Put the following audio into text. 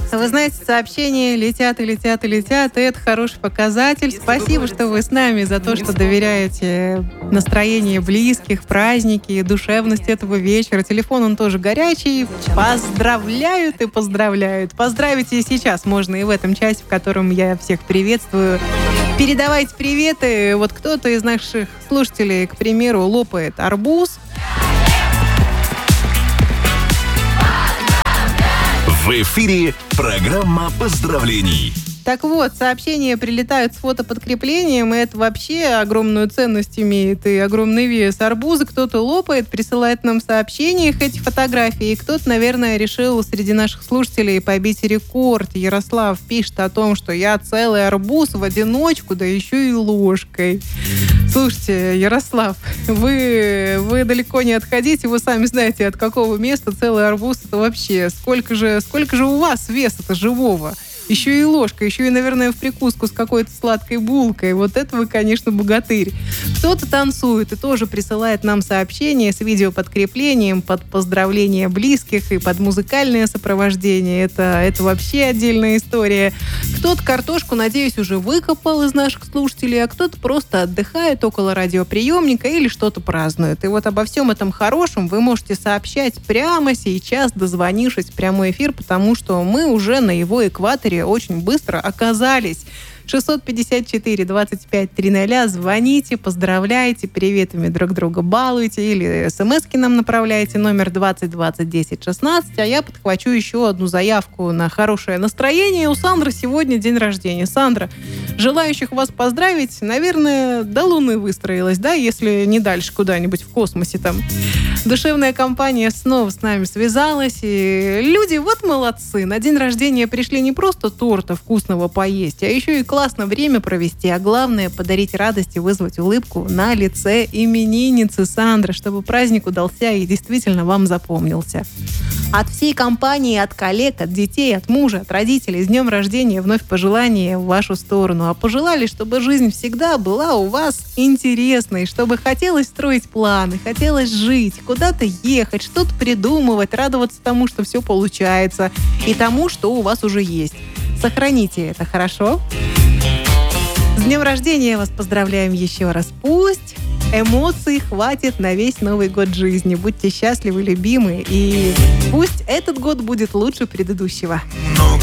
Вы знаете, сообщения летят и летят и летят, и это хороший показатель. Спасибо, что вы с нами, за то, что доверяете настроение близких, праздники, душевность этого вечера. Телефон, он тоже горячий. Поздравляют и поздравляют. Поздравить и сейчас можно, и в этом часе, в котором я всех приветствую. Передавайте приветы. Вот кто-то из наших слушателей, к примеру, лопает арбуз. В эфире программа поздравлений. Так вот, сообщения прилетают с фотоподкреплением, и это вообще огромную ценность имеет и огромный вес. Арбузы кто-то лопает, присылает нам в сообщениях эти фотографии, и кто-то, наверное, решил среди наших слушателей побить рекорд. Ярослав пишет о том, что я целый арбуз в одиночку, да еще и ложкой. Слушайте, Ярослав, вы далеко не отходите, вы сами знаете, от какого места целый арбуз это вообще. Сколько же у вас веса-то живого? Еще и ложка, еще и, наверное, в прикуску с какой-то сладкой булкой. Вот это вы, конечно, богатырь. Кто-то танцует и тоже присылает нам сообщения с видеоподкреплением под поздравления близких и под музыкальное сопровождение. Это вообще отдельная история. Кто-то картошку, надеюсь, уже выкопал из наших слушателей, а кто-то просто отдыхает около радиоприемника или что-то празднует. И вот обо всем этом хорошем вы можете сообщать прямо сейчас, дозвонившись в прямой эфир, потому что мы уже на его экваторе очень быстро оказались. 654-25-300. Звоните, поздравляйте, приветами друг друга балуйте или смс-ки нам направляйте, номер 2020-10-16. А я подхвачу еще одну заявку на хорошее настроение. У Сандры сегодня день рождения. Сандра, желающих вас поздравить, наверное, до Луны выстроилась, да, если не дальше куда-нибудь в космосе там. Душевная компания снова с нами связалась, и люди вот молодцы. На день рождения пришли не просто торта вкусного поесть, а еще и классно время провести, а главное подарить радость и вызвать улыбку на лице именинницы Сандры, чтобы праздник удался и действительно вам запомнился. От всей компании, от коллег, от детей, от мужа, от родителей с днем рождения вновь пожелания в вашу сторону. А пожелали, чтобы жизнь всегда была у вас интересной, чтобы хотелось строить планы, хотелось жить, куда-то ехать, что-то придумывать, радоваться тому, что все получается, и тому, что у вас уже есть. Сохраните это, хорошо? С днем рождения вас поздравляем еще раз. Пусть эмоций хватит на весь Новый год жизни. Будьте счастливы, любимые, и пусть этот год будет лучше предыдущего.